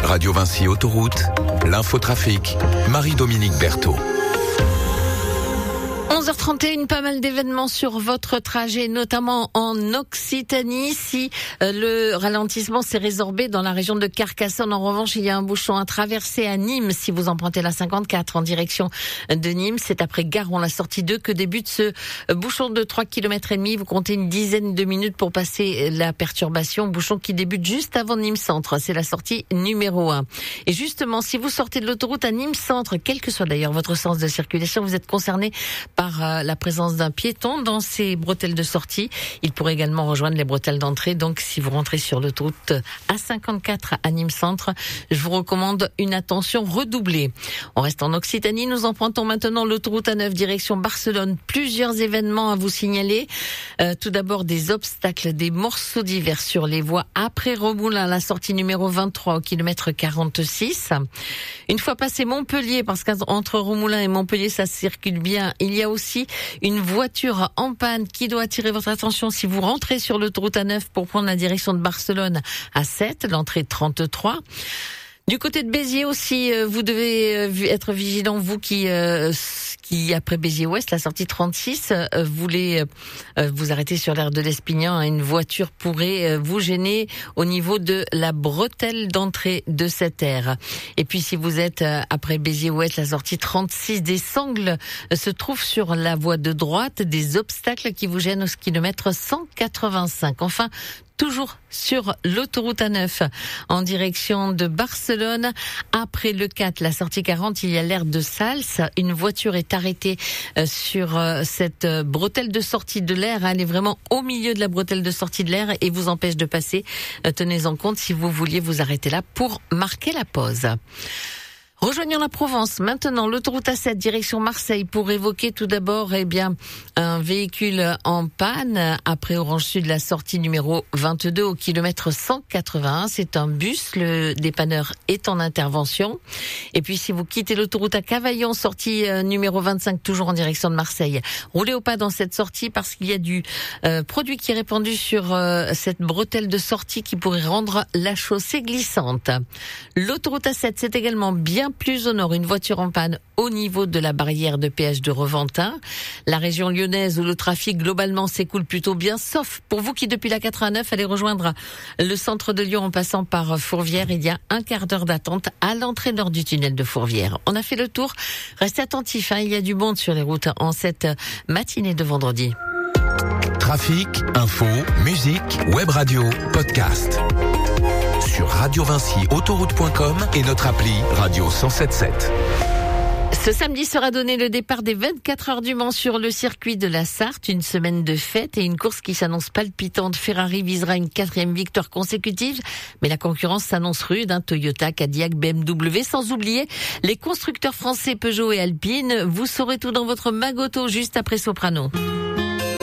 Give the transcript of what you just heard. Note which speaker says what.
Speaker 1: Radio Vinci Autoroute, l'infotrafic, Marie-Dominique Berthaud.
Speaker 2: 11h31, pas mal d'événements sur votre trajet, notamment en Occitanie. Si le ralentissement s'est résorbé dans la région de Carcassonne, en revanche, il y a un bouchon à traverser à Nîmes. Si vous empruntez la 54 en direction de Nîmes, c'est après Garon, la sortie 2, que débute ce bouchon de 3,5 km. Vous comptez une dizaine de minutes pour passer la perturbation. Bouchon qui débute juste avant Nîmes Centre. C'est la sortie numéro 1. Et justement, si vous sortez de l'autoroute à Nîmes Centre, quel que soit d'ailleurs votre sens de circulation, vous êtes concerné par la présence d'un piéton dans ces bretelles de sortie. Il pourrait également rejoindre les bretelles d'entrée. Donc, si vous rentrez sur l'autoroute A54 à Nîmes Centre, je vous recommande une attention redoublée. On reste en Occitanie. Nous empruntons maintenant l'autoroute A9 direction Barcelone. Plusieurs événements à vous signaler. Tout d'abord, des obstacles, des morceaux divers sur les voies après Remoulins, la sortie numéro 23 au kilomètre 46. Une fois passé Montpellier, parce qu'entre Remoulins et Montpellier, ça circule bien, il y a aussi une voiture en panne qui doit attirer votre attention si vous rentrez sur l'autoroute A9 pour prendre la direction de Barcelone à 7, l'entrée 33. Du côté de Béziers aussi, vous devez être vigilant, vous qui après Béziers-Ouest, la sortie 36, voulez vous arrêter sur l'aire de l'Espignan. Une voiture pourrait vous gêner au niveau de la bretelle d'entrée de cette aire. Et puis si vous êtes après Béziers-Ouest, la sortie 36, des sangles se trouvent sur la voie de droite, des obstacles qui vous gênent au kilomètre 185. Enfin, toujours sur l'autoroute A9 en direction de Barcelone. Après le 4, la sortie 40, il y a l'aire de Sals. Une voiture est arrêtée sur cette bretelle de sortie de l'aire. Elle est vraiment au milieu de la bretelle de sortie de l'aire et vous empêche de passer. Tenez-en compte si vous vouliez vous arrêter là pour marquer la pause. Rejoignons la Provence. Maintenant, l'autoroute A7 direction Marseille pour évoquer tout d'abord, un véhicule en panne après Orange Sud, la sortie numéro 22 au kilomètre 181. C'est un bus. Le dépanneur est en intervention. Et puis, si vous quittez l'autoroute à Cavaillon, sortie numéro 25, toujours en direction de Marseille, roulez au pas dans cette sortie parce qu'il y a du produit qui est répandu sur cette bretelle de sortie qui pourrait rendre la chaussée glissante. L'autoroute A7, c'est également bien plus au nord, une voiture en panne au niveau de la barrière de péage de Reventin. La région lyonnaise où le trafic globalement s'écoule plutôt bien, sauf pour vous qui depuis la 89 allez rejoindre le centre de Lyon en passant par Fourvière. Il y a un quart d'heure d'attente à l'entrée nord du tunnel de Fourvière. On a fait le tour. Restez attentifs, il y a du monde sur les routes en cette matinée de vendredi.
Speaker 1: Trafic, info, musique, web radio, podcast. Sur radiovinciautoroute.com et notre appli Radio 107.7.
Speaker 2: Ce samedi sera donné le départ des 24 heures du Mans sur le circuit de la Sarthe. Une semaine de fête et une course qui s'annonce palpitante. Ferrari visera une 4e victoire consécutive, mais la concurrence s'annonce rude. Toyota, Cadillac, BMW, sans oublier les constructeurs français Peugeot et Alpine. Vous saurez tout dans votre Magoto juste après Soprano.